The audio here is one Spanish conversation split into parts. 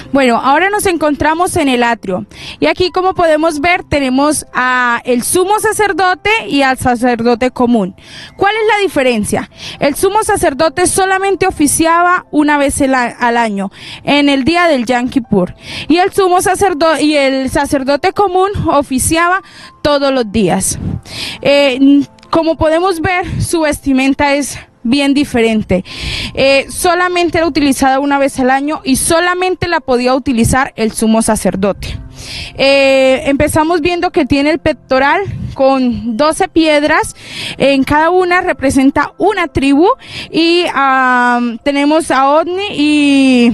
Bueno, ahora nos encontramos en el atrio y aquí, como podemos ver, tenemos a el sumo sacerdote y al sacerdote común. ¿Cuál es la diferencia? El sumo sacerdote solamente oficiaba una vez al año, en el día del Yom Kippur, y el sacerdote común oficiaba todos los días. Como podemos ver, su vestimenta es bien diferente. Solamente era utilizada una vez al año y solamente la podía utilizar el sumo sacerdote. Empezamos viendo que tiene el pectoral con 12 piedras, en cada una representa una tribu, y tenemos a Odni y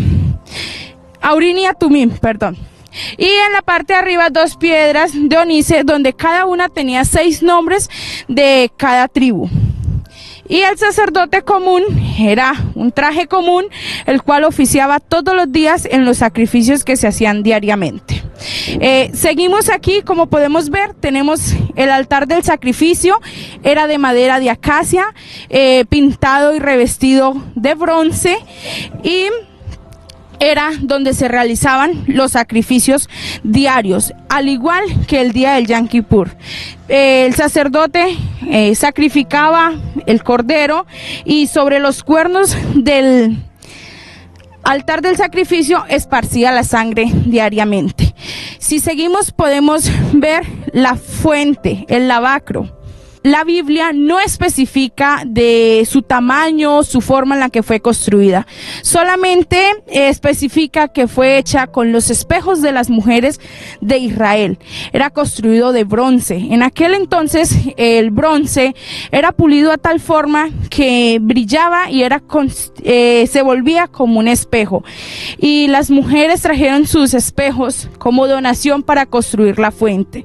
a Urim y a Tumim, perdón. Y en la parte de arriba 2 piedras de onice, donde cada una tenía 6 nombres de cada tribu. Y el sacerdote común era un traje común, el cual oficiaba todos los días en los sacrificios que se hacían diariamente. Seguimos aquí, como podemos ver, tenemos el altar del sacrificio, era de madera de acacia, pintado y revestido de bronce, y era donde se realizaban los sacrificios diarios, al igual que el día del Yom Kippur. El sacerdote sacrificaba el cordero y sobre los cuernos del altar del sacrificio esparcía la sangre diariamente. Si seguimos, podemos ver la fuente, el lavacro. La Biblia no especifica de su tamaño, su forma en la que fue construida. Solamente especifica que fue hecha con los espejos de las mujeres de Israel. Era construido de bronce. En aquel entonces el bronce era pulido a tal forma que brillaba y se volvía como un espejo. Y las mujeres trajeron sus espejos como donación para construir la fuente.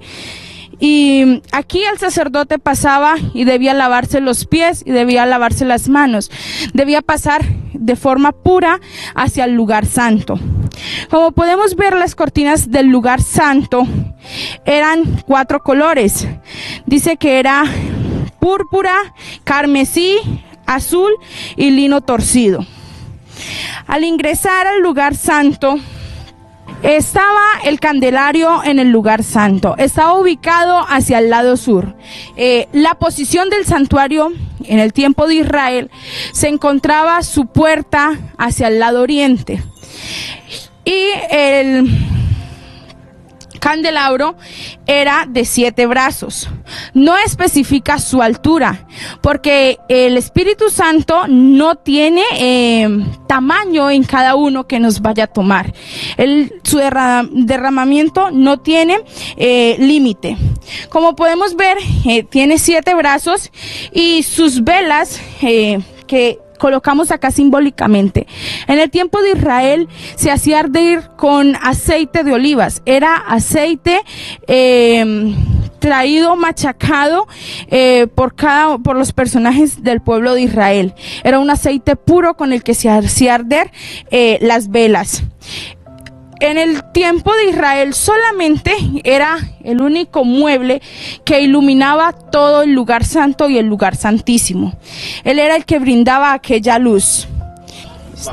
Y aquí el sacerdote pasaba y debía lavarse los pies y debía lavarse las manos. Debía pasar de forma pura hacia el lugar santo. Como podemos ver, las cortinas del lugar santo eran 4 colores. Dice que era púrpura, carmesí, azul y lino torcido. Al ingresar al lugar santo, estaba el candelario en el lugar santo. Estaba ubicado hacia el lado sur. La posición del santuario en el tiempo de Israel se encontraba su puerta hacia el lado oriente. Y el candelabro era de 7 brazos. No especifica su altura, porque el Espíritu Santo no tiene tamaño en cada uno que nos vaya a tomar. Su derramamiento no tiene límite. Como podemos ver, tiene 7 brazos y sus velas que colocamos acá simbólicamente. En el tiempo de Israel se hacía arder con aceite de olivas. Era aceite traído, machacado por los personajes del pueblo de Israel. Era un aceite puro con el que se hacía arder las velas. En el tiempo de Israel solamente era el único mueble que iluminaba todo el lugar santo y el lugar santísimo. Él era el que brindaba aquella luz. Listo.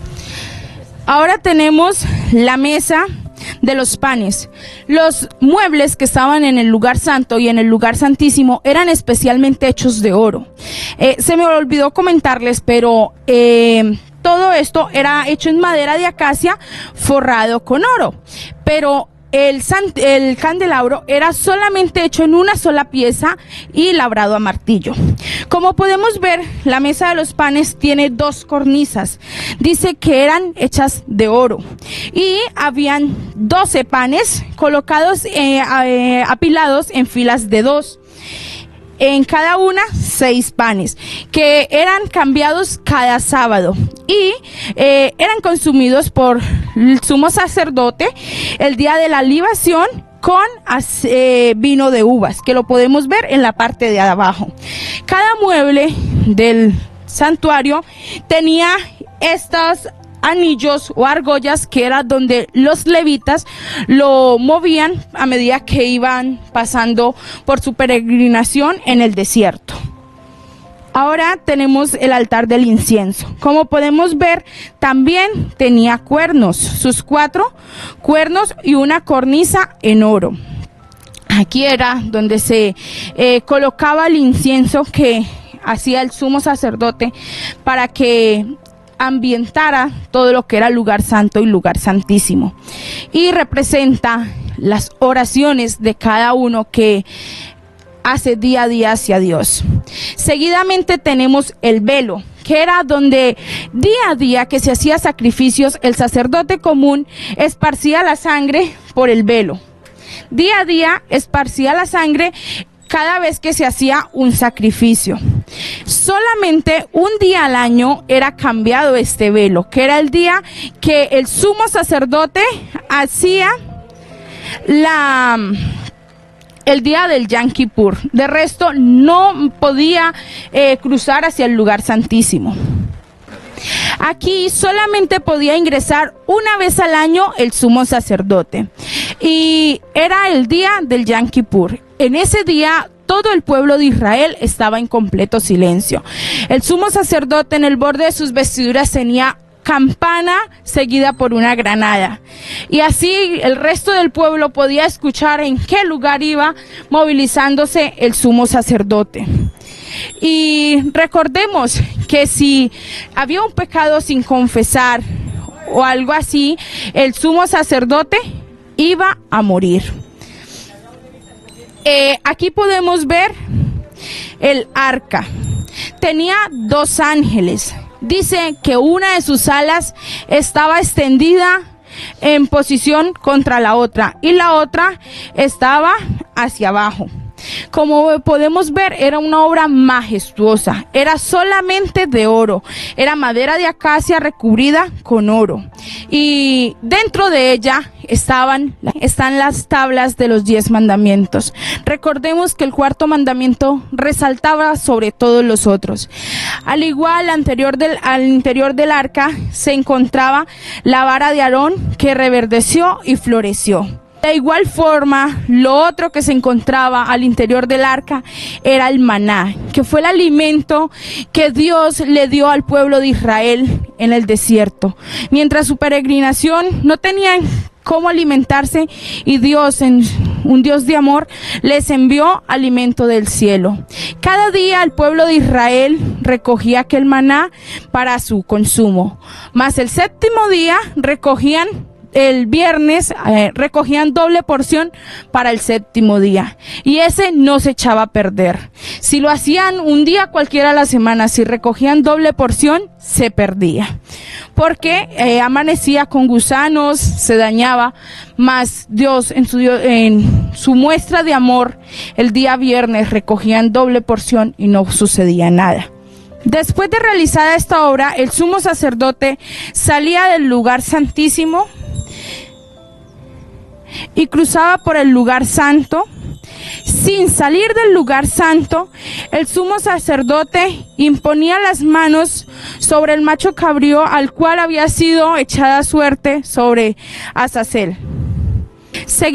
Ahora tenemos la mesa de los panes. Los muebles que estaban en el lugar santo y en el lugar santísimo eran especialmente hechos de oro. Se me olvidó comentarles, pero todo esto era hecho en madera de acacia forrado con oro, pero el candelabro era solamente hecho en una sola pieza y labrado a martillo. Como podemos ver, la mesa de los panes tiene 2 cornisas. Dice que eran hechas de oro y habían 12 panes colocados, apilados en filas de 2. En cada una 6 panes que eran cambiados cada sábado y eran consumidos por el sumo sacerdote el día de la libación con vino de uvas, que lo podemos ver en la parte de abajo. Cada mueble del santuario tenía estos anillos o argollas, que era donde los levitas lo movían a medida que iban pasando por su peregrinación en el desierto. Ahora tenemos el altar del incienso. Como podemos ver, también tenía cuernos, sus 4 cuernos y una cornisa en oro. Aquí era donde se colocaba el incienso que hacía el sumo sacerdote para que ambientara todo lo que era lugar santo y lugar santísimo. Y representa las oraciones de cada uno que hace día a día hacia Dios. Seguidamente tenemos el velo, que era donde día a día que se hacía sacrificios, el sacerdote común esparcía la sangre por el velo. Día a día esparcía la sangre cada vez que se hacía un sacrificio. Solamente un día al año era cambiado este velo, que era el día que el sumo sacerdote hacía el día del Yom Kippur. De resto no podía cruzar hacia el lugar santísimo. Aquí solamente podía ingresar una vez al año el sumo sacerdote y era el día del Yom Kippur. En ese día todo el pueblo de Israel estaba en completo silencio. El sumo sacerdote en el borde de sus vestiduras tenía campana seguida por una granada, y así el resto del pueblo podía escuchar en qué lugar iba movilizándose el sumo sacerdote. Y recordemos que si había un pecado sin confesar o algo así, el sumo sacerdote iba a morir. Aquí podemos ver el arca. Tenía 2 ángeles. Dice que una de sus alas estaba extendida en posición contra la otra y la otra estaba hacia abajo. Como podemos ver, era una obra majestuosa, era solamente de oro, era madera de acacia recubrida con oro, y dentro de ella están las tablas de los 10 mandamientos. Recordemos que el 4º mandamiento resaltaba sobre todos los otros. Al igual, al interior del arca se encontraba la vara de Aarón, que reverdeció y floreció. De igual forma, lo otro que se encontraba al interior del arca era el maná, que fue el alimento que Dios le dio al pueblo de Israel en el desierto. Mientras su peregrinación no tenían cómo alimentarse, y Dios, en un Dios de amor, les envió alimento del cielo. Cada día el pueblo de Israel recogía aquel maná para su consumo, mas el 7º día el viernes recogían doble porción para el 7º día, y ese no se echaba a perder. Si lo hacían un día cualquiera a la semana, si recogían doble porción, se perdía, porque amanecía con gusanos, se dañaba. Mas Dios en su muestra de amor, el día viernes recogían doble porción y no sucedía nada. Después de realizada esta obra, el sumo sacerdote salía del lugar santísimo y cruzaba por el lugar santo. Sin salir del lugar santo, el sumo sacerdote imponía las manos sobre el macho cabrío al cual había sido echada suerte sobre Azazel.